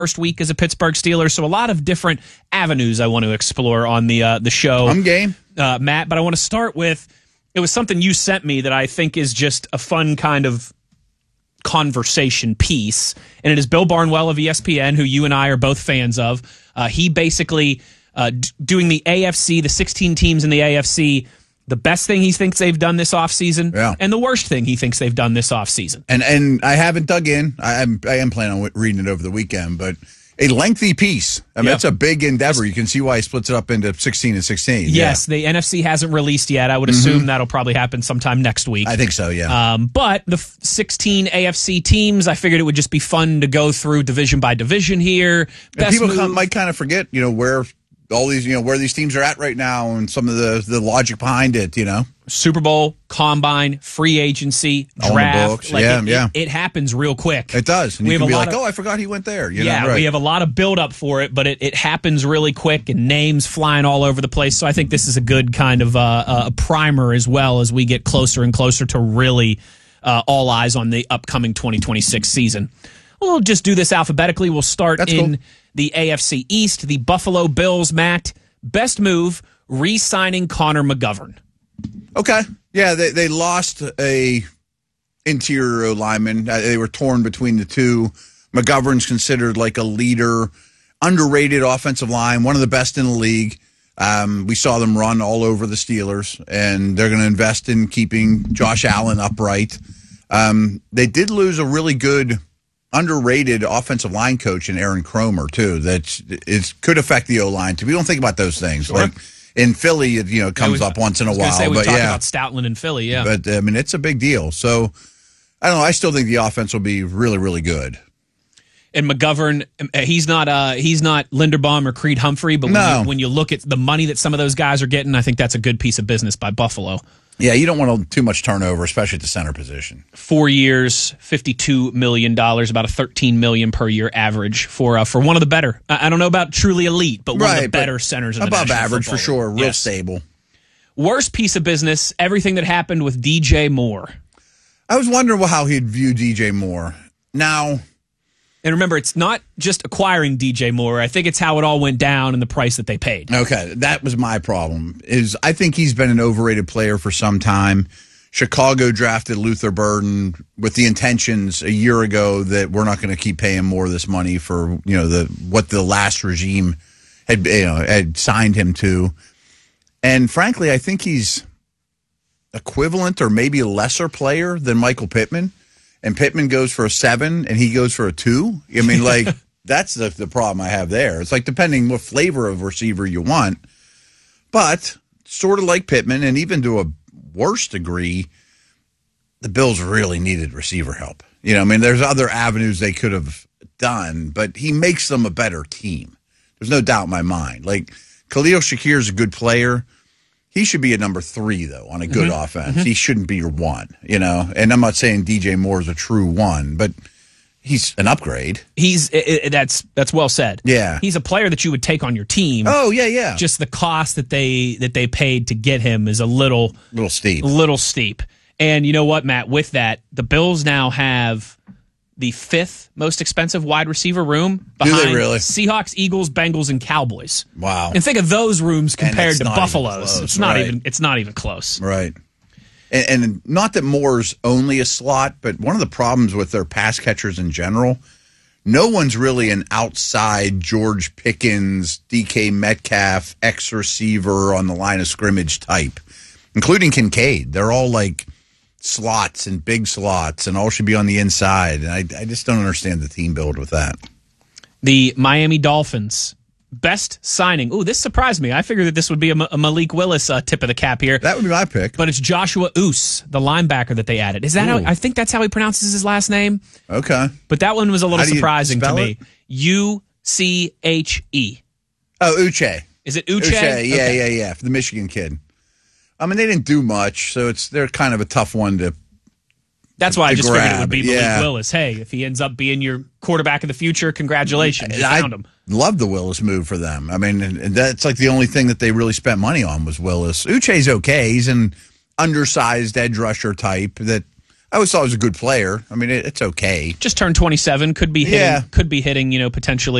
first week as a Pittsburgh Steeler. So a lot of different avenues I want to explore on the show. I'm game. Matt, but I want to start with, it was something you sent me that I think is just a fun kind of conversation piece, and it is Bill Barnwell of ESPN, who you and I are both fans of. He basically doing the AFC, the 16 teams in the AFC, the best thing he thinks they've done this offseason, and the worst thing he thinks they've done this offseason. And I haven't dug in. I am planning on reading it over the weekend, but a lengthy piece. I mean, that's a big endeavor. You can see why he splits it up into 16 and 16. Yes, the NFC hasn't released yet. I would assume that'll probably happen sometime next week. I think so, yeah. But the 16 AFC teams, I figured it would just be fun to go through division by division here. And people might kind of forget, where all these, where these teams are at right now and some of the logic behind it, Super Bowl, Combine, free agency, draft. It happens real quick. It does. And you can be like, I forgot he went there. We have a lot of build-up for it, but it happens really quick and names flying all over the place. So I think this is a good kind of a primer as well as we get closer and closer to really all eyes on the upcoming 2026 season. We'll just do this alphabetically. We'll start the AFC East. The Buffalo Bills, Matt, best move, re-signing Connor McGovern. Okay. Yeah, they lost a interior lineman. They were torn between the two. McGovern's considered like a leader, underrated offensive line, one of the best in the league. We saw them run all over the Steelers, and they're going to invest in keeping Josh Allen upright. They did lose a really good, underrated offensive line coach in Aaron Cromer, too, that could affect the O-line, too. We don't think about those things. Sure. Like in Philly, it comes up once in a while. We talked about Stoutland in Philly, yeah. But, it's a big deal. So, I don't know. I still think the offense will be really, really good. And McGovern, he's not Linderbaum or Creed Humphrey, but when you look at the money that some of those guys are getting, I think that's a good piece of business by Buffalo. Yeah, you don't want too much turnover, especially at the center position. 4 years, $52 million, about a $13 million per year average for one of the better. I don't know about truly elite, but one of the better centers in the above National average Football for sure. League. Real stable. Worst piece of business, everything that happened with DJ Moore. I was wondering how he'd view DJ Moore. Now, and remember, it's not just acquiring DJ Moore. I think it's how it all went down and the price that they paid. Okay, that was my problem. I think he's been an overrated player for some time. Chicago drafted Luther Burden with the intentions a year ago that we're not going to keep paying more of this money for what the last regime had signed him to. And frankly, I think he's equivalent or maybe a lesser player than Michael Pittman. And Pittman goes for a 7 and he goes for a 2. I mean, that's the problem I have there. It's like depending what flavor of receiver you want. But sort of like Pittman, and even to a worse degree, the Bills really needed receiver help. There's other avenues they could have done, but he makes them a better team. There's no doubt in my mind. Like, Khalil Shakir is a good player. He should be a number 3, though, on a good offense. He shouldn't be your 1, And I'm not saying DJ Moore is a true 1, but he's an upgrade. That's well said. Yeah. He's a player that you would take on your team. Oh, yeah. Just the cost that they paid to get him is a little steep. And you know what, Matt? With that, the Bills now have the 5th most expensive wide receiver room behind Seahawks, Eagles, Bengals, and Cowboys. Wow. And think of those rooms compared to Buffalo's. It's not even close. Right. And not that Moore's only a slot, but one of the problems with their pass catchers in general, no one's really an outside George Pickens, DK Metcalf, ex-receiver on the line of scrimmage type, including Kincaid. They're all like slots and big slots and all should be on the inside. And I just don't understand the team build with that. The Miami Dolphins, best signing. Ooh, this surprised me. I figured that this would be a Malik Willis tip of the cap here. That would be my pick. But it's Joshua Oos, the linebacker that they added. Is that how, I think that's how he pronounces his last name. Okay. But that one was a little surprising to me. It? Uche. Oh, Uche. Is it Uche? Uche, yeah. For the Michigan kid. I mean, they didn't do much, so they're kind of a tough one to. That's why I just grab. figured it would be Malik Willis. Hey, if he ends up being your quarterback of the future, congratulations, you found him. Love the Willis move for them. I mean, that's like the only thing that they really spent money on was Willis. Uche's okay. He's an undersized edge rusher type that I always thought he was a good player. I mean, it's okay. Just turned 27, could be hitting, potentially